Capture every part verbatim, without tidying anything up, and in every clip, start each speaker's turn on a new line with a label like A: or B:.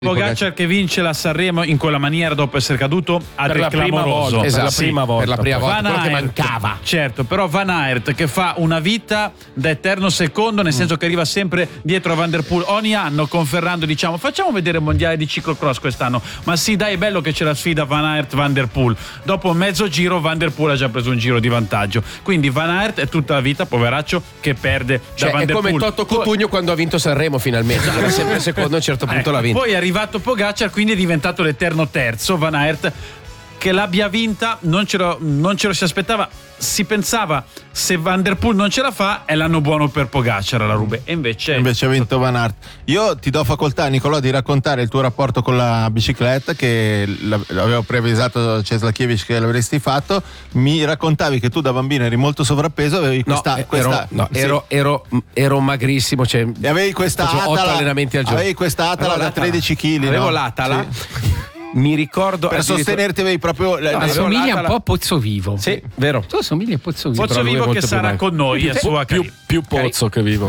A: Pogacar che vince la Sanremo in quella maniera dopo essere caduto a
B: per
A: del
B: la prima
A: clamoroso.
B: volta,
C: esatto,
B: per la prima volta,
C: per la prima volta,
A: Van
C: quello che
A: Aert,
C: mancava.
A: certo, però Van Aert che fa una vita da eterno secondo, nel senso che arriva sempre dietro a Van der Poel ogni anno, conferrando, diciamo, facciamo vedere il mondiale di ciclocross quest'anno, ma sì dai, è bello che c'è la sfida Van Aert Van der Poel. Dopo mezzo giro Van der Poel ha già preso un giro di vantaggio, quindi Van Aert è tutta la vita, poveraccio, che perde
C: Cioè,
A: da Van
C: è
A: der
C: come
A: Poel.
C: Toto Cutugno quando ha vinto Sanremo finalmente, era sempre secondo, a un certo punto
A: Eh,
C: l'ha vinto.
A: Poi è arrivato Pogacar, quindi è diventato l'eterno terzo. Van Aert che l'abbia vinta non ce lo, non ce lo si aspettava. Si pensava, se Van der Poel non ce la fa è l'anno buono per Pogacar alla Roubaix, e invece
D: invece ha vinto Van Aert. Io ti do facoltà, Nicolò, di raccontare il tuo rapporto con la bicicletta, che l'avevo preavvisato Ceslakiewicz che l'avresti fatto. Mi raccontavi che tu da bambino eri molto sovrappeso, avevi questa,
C: no,
D: questa
C: ero, no,
D: sì.
C: ero, ero, ero magrissimo, cioè,
D: e avevi questa
C: facevo otto
D: Atala,
C: allenamenti al giorno.
D: avevi questa Atala da tredici chili,
C: avevo
D: no?
C: l'Atala,
D: Sì.
C: mi ricordo
D: Per sostenerti avevi proprio
B: No,
C: avevo
B: somiglia
C: l'Atala-
B: un po' a Pozzovivo.
C: Sì, vero.
B: Tu somigli a Pozzovivo.
A: Pozzo
C: però lui è
A: Vivo che
C: molto più
A: sarà
C: magro.
A: con noi a sua
B: più,
A: cari-
B: più pozzo che vivo.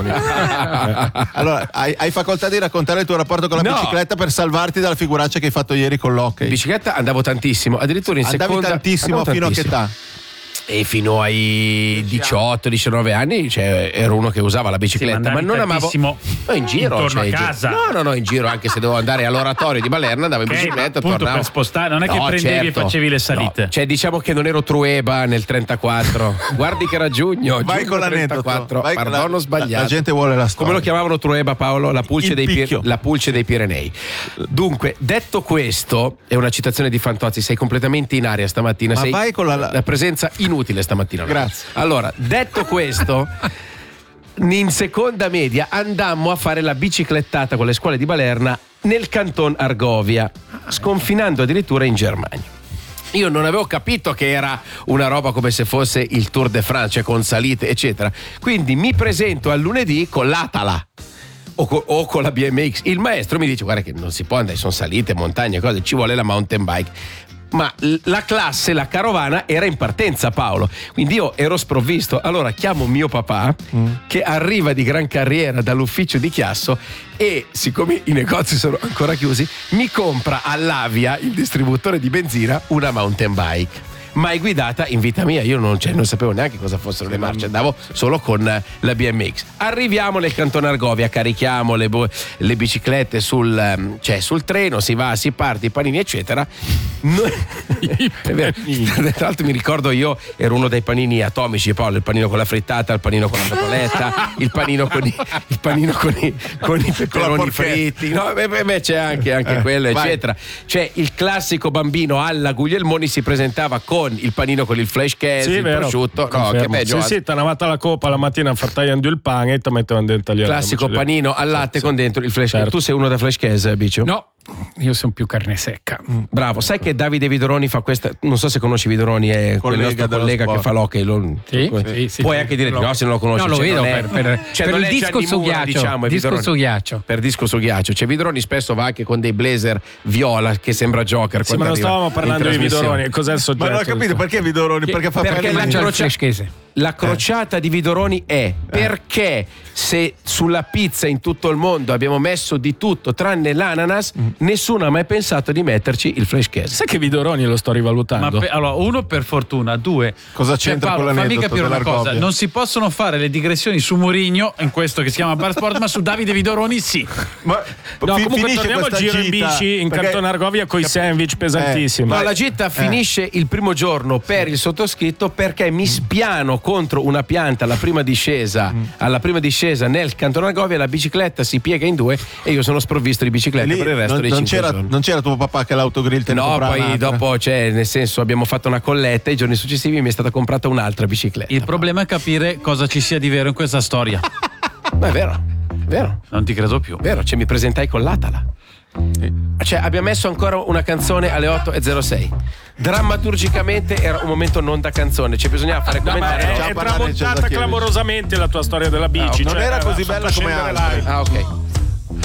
D: Allora, hai, hai facoltà di raccontare il tuo rapporto con la
C: No.
D: bicicletta per salvarti dalla figuraccia che hai fatto ieri con l'hockey.
C: In bicicletta andavo tantissimo, addirittura in
D: Andavi
C: seconda
D: tantissimo,
C: andavo
D: fino
C: tantissimo.
D: a che età?
C: E fino ai diciotto diciannove anni, cioè, ero uno che usava la bicicletta,
A: Sì, ma
C: ma
A: andavi
C: non amavo.
A: tantissimo
C: No, in giro,
A: intorno
C: cioè,
A: a
C: in giro.
A: casa.
C: No, no, no, in giro, anche se dovevo andare all'oratorio di Balerna, andavo in
A: Ok,
C: bicicletta,
A: appunto,
C: tornavo.
A: per spostare, non è che
C: No,
A: prendevi e
C: certo.
A: facevi le salite.
C: No, cioè, diciamo che non ero Trueba nel trentaquattro. Guardi che era giugno.
D: Vai
C: giugno
D: con l'aneddoto.
C: trentaquattro.
D: Vai con
C: Pardon,
D: la-
C: ho sbagliato.
D: La, la gente vuole la storia.
C: Come lo chiamavano Trueba, Paolo? La pulce,
D: Il
C: dei, Pir-
D: picchio.
C: la pulce dei Pirenei. Dunque, detto questo, è una citazione di Fantozzi, sei completamente in aria stamattina.
D: Ma
C: sei
D: vai con la-
C: la presenza inutile stamattina.
D: Grazie.
C: Allora, detto questo, in seconda media andammo a fare la biciclettata con le scuole di Balerna nel canton Argovia, sconfinando addirittura in Germania. Io non avevo capito che era una roba come se fosse il Tour de France, cioè con salite eccetera, quindi mi presento al lunedì con l'Atala o, co- o con la B M X. Il maestro mi dice: guarda che non si può andare, sono salite, montagne, cose, ci vuole la mountain bike. Ma l- la classe, la carovana era in partenza, Paolo, quindi io ero sprovvisto. Allora chiamo mio papà mm. che arriva di gran carriera dall'ufficio di Chiasso e, siccome i negozi sono ancora chiusi, mi compra all'Avia, il distributore di benzina, una mountain bike mai guidata in vita mia. Io non, cioè, non sapevo neanche cosa fossero le marce, andavo solo con la B M X. Arriviamo nel canton Argovia, carichiamo le, bo- le biciclette sul, cioè, sul treno, si va, si parte, i panini eccetera. Noi- È vero. Tra l'altro mi ricordo, io ero uno dei panini atomici, Paolo, il panino con la frittata, il panino con la cioccoletta, il panino con i, il panino con i, con i peperoni fritti, no, beh, beh, c'è anche, anche
D: Eh,
C: quello
D: vai.
C: eccetera. Cioè il classico bambino alla Guglielmoni si presentava con il panino con il flash case,
B: Sì,
C: il
B: vero.
C: prosciutto, no,
B: Confermo.
C: che bello.
B: Sì, sì, ti hanno fatto la coppa la mattina, fattagliando il pane e ti mettevano dentro gli
C: Classico panino al latte con dentro il flash case.
B: Certo.
C: Tu sei uno da flash case, Bicio?
B: No, io sono più carne secca.
C: Bravo, sai che Davide Vidoroni fa questa, non so se conosci Vidoroni, è quel
D: Collega
C: nostro
D: dello
C: collega
D: sport.
C: che fa l'hockey, lo-
B: Sì, sì, sì,
C: puoi
B: sì.
C: anche dire di
B: Lo-
C: no se non lo conosci.
B: No, lo
C: cioè,
B: vedo
C: non è-
B: per, per,
C: cioè,
B: per
C: non
B: il
C: è
B: disco
C: Gianni
B: su
C: Mura,
B: ghiaccio.
C: diciamo, è
B: disco
C: Vidoroni.
B: su ghiaccio.
C: Per disco su ghiaccio, cioè Vidoroni spesso va anche con dei blazer viola che sembra Joker.
B: Sì,
C: quando
B: ma non
C: arriva
B: stavamo
C: in
B: parlando di
C: trasmissione.
B: Vidoroni. Cos'è il soggetto?
D: Ma non ho capito perché Vidoroni, perché fa
C: perché
D: fare
C: la
D: mangiare-
C: croce-
B: Francese.
C: La crociata di Vidoroni è perché se sulla pizza in tutto il mondo abbiamo messo di tutto tranne l'ananas, nessuno ha mai pensato di metterci il flash case.
B: Sai che Vidoroni lo sto
A: Ma
B: rivalutando?
A: pe- allora, uno per fortuna, due.
D: Cosa c'entra
A: Cioè, Paolo,
D: con
A: fammi
D: l'aneddoto
A: capire una
D: dell'Argovia?
A: cosa: non si possono fare le digressioni su Mourinho in questo che si chiama Bar Sport, ma su Davide Vidoroni sì.
D: Ma
B: No,
D: fi-
B: comunque
D: finisce
B: torniamo al
D: questa
B: giro in
D: gita,
B: bici in
D: perché-
B: canton Argovia con i sandwich pesantissimi.
C: No, la gita finisce il primo giorno per il sottoscritto perché mi spiano contro una pianta alla prima discesa, alla prima discesa nel canton Argovia, la bicicletta si piega in due e io sono sprovvisto di bicicletta
D: Lì
C: per il resto
D: non,
C: dei
D: non
C: cinque
D: c'era,
C: giorni.
D: non c'era tuo papà che l'autogrill te ne
C: No,
D: comprava
C: poi
D: un'altra?
C: dopo, cioè, nel senso, abbiamo fatto una colletta e i giorni successivi mi è stata comprata un'altra bicicletta.
A: Il problema è capire cosa ci sia di vero in questa storia.
C: Ma è vero, è vero,
A: Non ti credo più.
C: è vero, cioè mi presentai con l'Atala. Cioè abbiamo messo ancora una canzone alle otto e zero sei. Drammaturgicamente era un momento non da canzone, cioè bisognava fare
B: No,
C: come
B: ma
C: dire,
B: è,
C: no?
D: Già
B: è
D: parlare di
B: tramontata
D: Cesachiewicz.
B: clamorosamente la tua storia della bici.
D: non
B: cioè,
D: era così
B: fatto
D: bella come
B: scendere
D: altre.
B: l'aria.
C: Ah, ok.